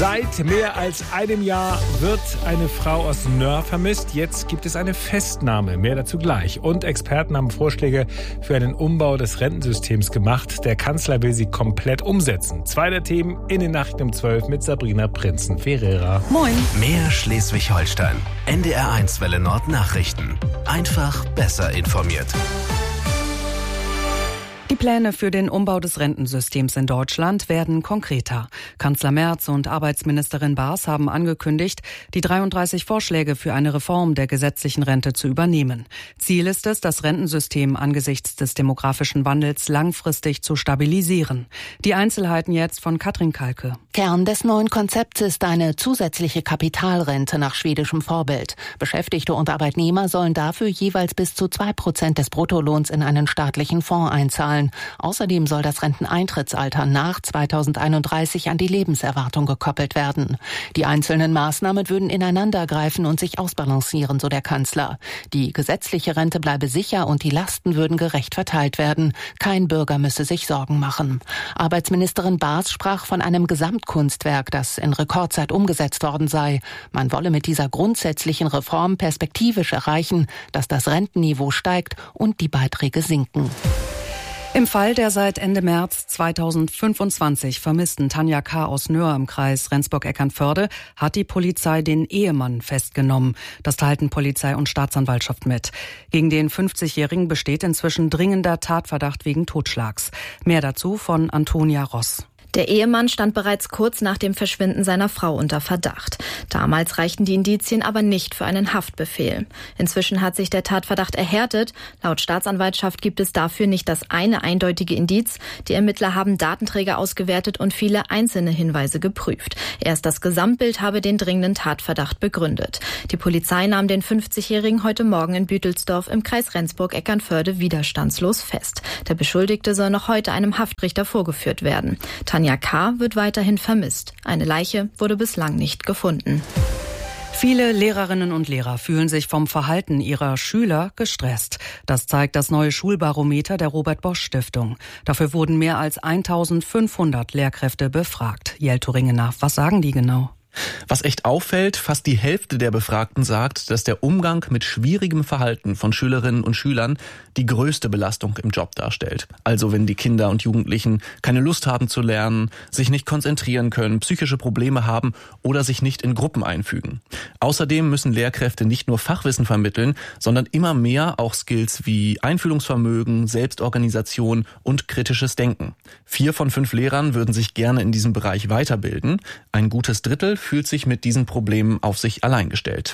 Seit mehr als einem Jahr wird eine Frau aus Nöhr vermisst. Jetzt gibt es eine Festnahme. Mehr dazu gleich. Und Experten haben Vorschläge für einen Umbau des Rentensystems gemacht. Der Kanzler will sie komplett umsetzen. Zwei der Themen in den Nachrichten um 12 mit Sabrina Prinzen-Ferreira. Moin. Mehr Schleswig-Holstein. NDR1 Welle Nord Nachrichten. Einfach besser informiert. Die Pläne für den Umbau des Rentensystems in Deutschland werden konkreter. Kanzler Merz und Arbeitsministerin Baas haben angekündigt, die 33 Vorschläge für eine Reform der gesetzlichen Rente zu übernehmen. Ziel ist es, das Rentensystem angesichts des demografischen Wandels langfristig zu stabilisieren. Die Einzelheiten jetzt von Katrin Kalke. Kern des neuen Konzepts ist eine zusätzliche Kapitalrente nach schwedischem Vorbild. Beschäftigte und Arbeitnehmer sollen dafür jeweils bis zu 2% des Bruttolohns in einen staatlichen Fonds einzahlen. Außerdem soll das Renteneintrittsalter nach 2031 an die Lebenserwartung gekoppelt werden. Die einzelnen Maßnahmen würden ineinandergreifen und sich ausbalancieren, so der Kanzler. Die gesetzliche Rente bleibe sicher und die Lasten würden gerecht verteilt werden. Kein Bürger müsse sich Sorgen machen. Arbeitsministerin Baas sprach von einem Gesamtkunstwerk, das in Rekordzeit umgesetzt worden sei. Man wolle mit dieser grundsätzlichen Reform perspektivisch erreichen, dass das Rentenniveau steigt und die Beiträge sinken. Im Fall der seit Ende März 2025 vermissten Tanja K. aus Nöhr im Kreis Rendsburg-Eckernförde hat die Polizei den Ehemann festgenommen. Das teilten Polizei und Staatsanwaltschaft mit. Gegen den 50-Jährigen besteht inzwischen dringender Tatverdacht wegen Totschlags. Mehr dazu von Antonia Ross. Der Ehemann stand bereits kurz nach dem Verschwinden seiner Frau unter Verdacht. Damals reichten die Indizien aber nicht für einen Haftbefehl. Inzwischen hat sich der Tatverdacht erhärtet. Laut Staatsanwaltschaft gibt es dafür nicht das eine eindeutige Indiz. Die Ermittler haben Datenträger ausgewertet und viele einzelne Hinweise geprüft. Erst das Gesamtbild habe den dringenden Tatverdacht begründet. Die Polizei nahm den 50-Jährigen heute Morgen in Büdelsdorf im Kreis Rendsburg-Eckernförde widerstandslos fest. Der Beschuldigte soll noch heute einem Haftrichter vorgeführt werden. Tanja K. wird weiterhin vermisst. Eine Leiche wurde bislang nicht gefunden. Viele Lehrerinnen und Lehrer fühlen sich vom Verhalten ihrer Schüler gestresst. Das zeigt das neue Schulbarometer der Robert-Bosch-Stiftung. Dafür wurden mehr als 1500 Lehrkräfte befragt. Jelto Ringenach, was sagen die genau? Was echt auffällt, fast die Hälfte der Befragten sagt, dass der Umgang mit schwierigem Verhalten von Schülerinnen und Schülern die größte Belastung im Job darstellt. Also wenn die Kinder und Jugendlichen keine Lust haben zu lernen, sich nicht konzentrieren können, psychische Probleme haben oder sich nicht in Gruppen einfügen. Außerdem müssen Lehrkräfte nicht nur Fachwissen vermitteln, sondern immer mehr auch Skills wie Einfühlungsvermögen, Selbstorganisation und kritisches Denken. 4 von 5 Lehrern würden sich gerne in diesem Bereich weiterbilden. Ein gutes Drittel fühlt sich mit diesen Problemen auf sich allein gestellt.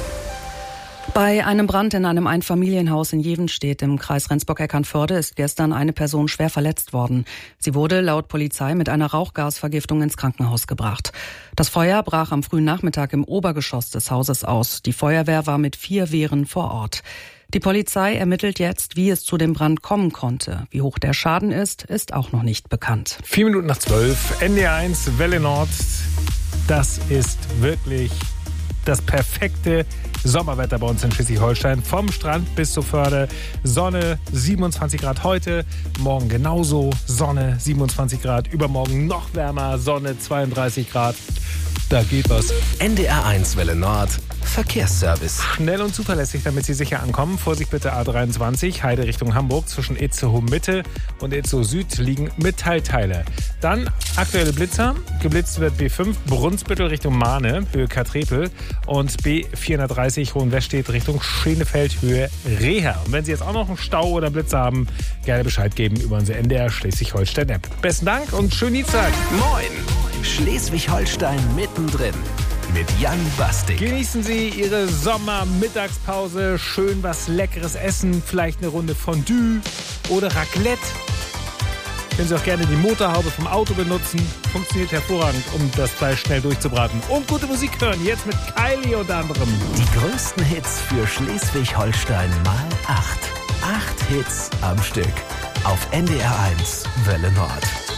Bei einem Brand in einem Einfamilienhaus in Jevenstedt im Kreis Rendsburg-Eckernförde ist gestern eine Person schwer verletzt worden. Sie wurde laut Polizei mit einer Rauchgasvergiftung ins Krankenhaus gebracht. Das Feuer brach am frühen Nachmittag im Obergeschoss des Hauses aus. Die Feuerwehr war mit 4 Wehren vor Ort. Die Polizei ermittelt jetzt, wie es zu dem Brand kommen konnte. Wie hoch der Schaden ist auch noch nicht bekannt. 4 Minuten nach 12, NDR1 Welle Nord. Das ist wirklich das perfekte Sommerwetter bei uns in Schleswig-Holstein. Vom Strand bis zur Förde. Sonne, 27 Grad heute. Morgen genauso. Sonne, 27 Grad. Übermorgen noch wärmer. Sonne, 32 Grad. Da geht was. NDR1 Welle Nord. Verkehrsservice. Schnell und zuverlässig, damit Sie sicher ankommen. Vorsicht bitte A23, Heide Richtung Hamburg. Zwischen Itzehoe Mitte und Itzehoe Süd liegen Metallteile. Dann aktuelle Blitzer. Geblitzt wird B5 Brunsbüttel Richtung Mahne, Höhe Katrepel. Und B430 Hohenwestedt Richtung Schenefeld, Höhe Reher. Und wenn Sie jetzt auch noch einen Stau oder Blitzer haben, gerne Bescheid geben über unsere NDR Schleswig-Holstein-App. Besten Dank und schönen Dienstag. Moin! Schleswig-Holstein mittendrin. Mit Jan Bastik. Genießen Sie Ihre Sommermittagspause. Schön was Leckeres essen. Vielleicht eine Runde Fondue oder Raclette. Können Sie auch gerne die Motorhaube vom Auto benutzen. Funktioniert hervorragend, um das Fleisch schnell durchzubraten. Und gute Musik hören. Jetzt mit Kylie unter anderem. Die größten Hits für Schleswig-Holstein mal 8. 8 Hits am Stück. Auf NDR1 Welle Nord.